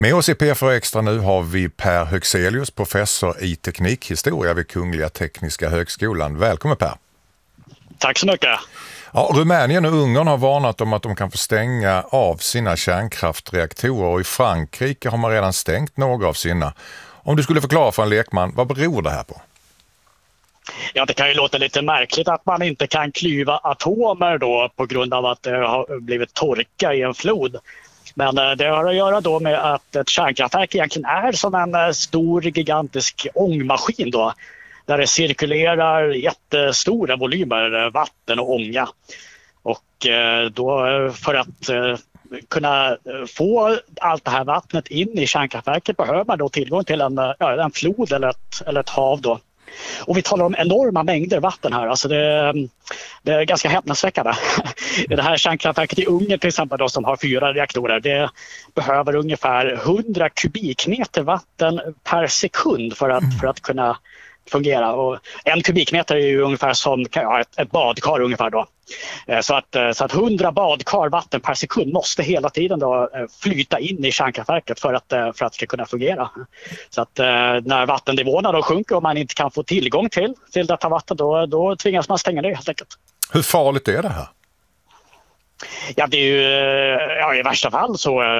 Med oss i P4 Extra nu har vi Per Högselius, professor i teknikhistoria vid Kungliga Tekniska högskolan. Välkommen Per. Tack så mycket. Ja, Rumänien och Ungern har varnat om att de kan få stänga av sina kärnkraftreaktorer, och i Frankrike har man redan stängt några av sina. Om du skulle förklara för en lekman, vad beror det här på? Ja, det kan ju låta lite märkligt att man inte kan klyva atomer då på grund av att det har blivit torka i en flod. Men det har att göra då med att ett kärnkraftverk egentligen är som en stor gigantisk ångmaskin då, där det cirkulerar jättestora volymer vatten och ånga. Och då för att kunna få allt det här vattnet in i kärnkraftverket behöver man då tillgång till en flod eller ett hav då. Och vi talar om enorma mängder vatten här. Alltså det är ganska häpnadsväckande. Det här kärnkraftverket i Ungern till exempel då, som har 4 reaktorer, det behöver ungefär 100 kubikmeter vatten per sekund för att kunna fungera. Och 1 kubikmeter är ju ungefär som ett badkar ungefär då. Så att 100 badkar vatten per sekund måste hela tiden då flyta in i kärnkraftverket för att det ska kunna fungera. Så att när vattennivåerna då sjunker och man inte kan få tillgång till detta vatten, då tvingas man stänga det helt enkelt. Hur farligt är det här? Ja, det är ju i värsta fall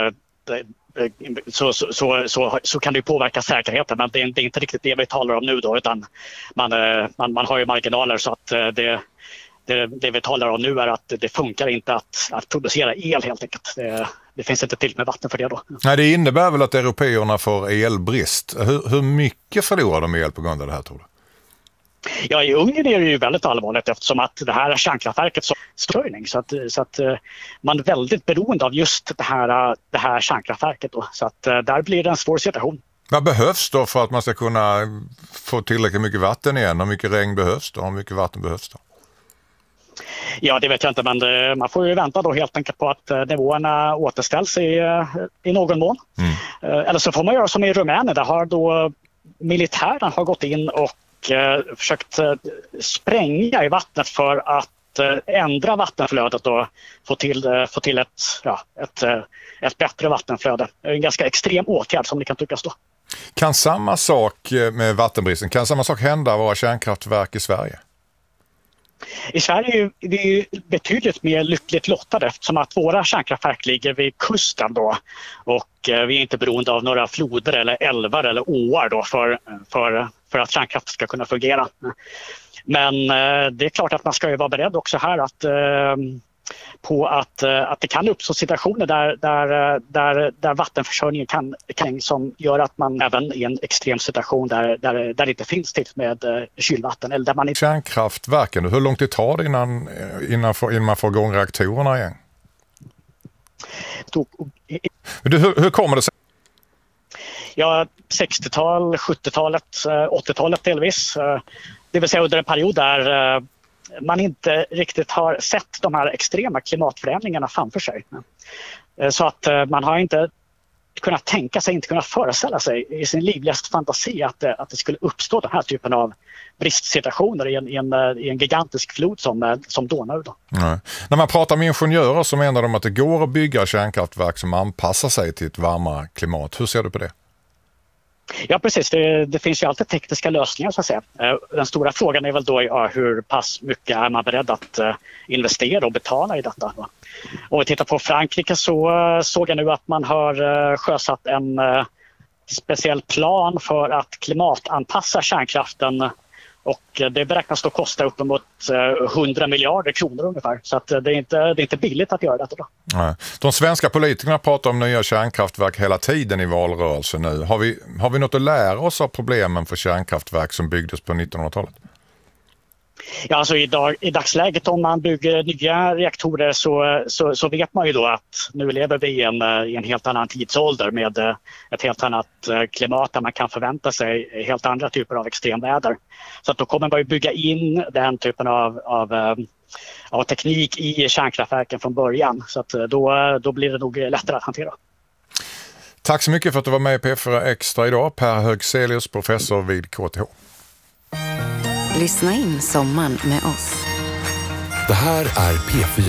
så kan det påverka säkerheten, men det är inte riktigt det vi talar om nu då, utan man har ju marginaler, så att det vi talar om nu är att det funkar inte att producera el helt enkelt. Det finns inte tillräckligt med vatten för det då. Nej, det innebär väl att europeerna får elbrist. Hur mycket förlorar de el på grund av det här, tror du? Ja, i Ungern är det ju väldigt allvarligt eftersom att det här är kärnkraftverket som störning, så att man är väldigt beroende av just det här kärnkraftverket då. Så att där blir det en svår situation. Vad behövs då för att man ska kunna få tillräckligt mycket vatten igen? Hur mycket regn behövs då? Hur mycket vatten behövs då? Ja, det vet jag inte, men man får ju vänta då helt enkelt på att nivåerna återställs i någon mån. Eller så får man göra som i Rumänien, där har då militären har gått in och försökt spränga i vattnet för att ändra vattenflödet och få till ett bättre vattenflöde. Det är en ganska extrem åtgärd som det kan tyckas då. Kan samma sak med vattenbristen, kan samma sak hända våra kärnkraftverk i Sverige? I Sverige är vi betydligt mer lyckligt lottade eftersom att våra kärnkraftverk ligger vid kusten då, och vi är inte beroende av några floder eller älvar eller åar då för att kärnkraft ska kunna fungera. Men det är klart att man ska ju vara beredd också här på att det kan uppstå situationer där vattenförsörjningen kan som gör att man även i en extrem situation där det inte finns till med kylvatten eller där man inte... Kärnkraftverken, hur långt det tar det innan man får igång reaktorerna igen? Hur kommer det sig? Ja, 60-tal, 70-talet, 80-talet delvis. Det vill säga under en period där man inte riktigt har sett de här extrema klimatförändringarna framför sig. Så att man har inte kunnat tänka sig, inte kunnat föreställa sig i sin livligaste fantasi att det skulle uppstå den här typen av bristsituationer i en gigantisk flod som Donau då. Nej. När man pratar med ingenjörer så menar de att det går att bygga kärnkraftverk som anpassar sig till ett varmare klimat. Hur ser du på det? Ja, precis. Det finns ju alltid tekniska lösningar så att säga. Den stora frågan är väl då hur pass mycket är man beredd att investera och betala i detta. Om vi tittar på Frankrike så såg jag nu att man har sjösatt en speciell plan för att klimatanpassa kärnkraften, och det beräknas då kosta uppemot 100 miljarder kronor ungefär. Så att det är inte billigt att göra detta då. Nej. De svenska politikerna pratar om nya kärnkraftverk hela tiden i valrörelsen nu. Har vi något att lära oss av problemen för kärnkraftverk som byggdes på 1900-talet? Ja, alltså i dagsläget om man bygger nya reaktorer så vet man ju då att nu lever vi i en helt annan tidsålder med ett helt annat klimat där man kan förvänta sig helt andra typer av extremväder. Så att då kommer man ju bygga in den typen av teknik i kärnkraftverken från början. Så att då blir det nog lättare att hantera. Tack så mycket för att du var med i P4 Extra idag. Per Högselius, professor vid KTH. Lyssna in sommaren med oss. Det här är P4.